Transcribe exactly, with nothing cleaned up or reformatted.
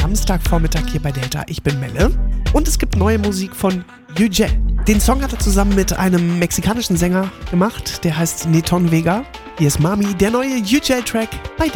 Samstagvormittag hier bei Delta. Ich bin Melle und es gibt neue Musik von Yücel. Den Song hat er zusammen mit einem mexikanischen Sänger gemacht, der heißt Neton Vega. Hier ist Mami, der neue Yücel-Track bei Delta.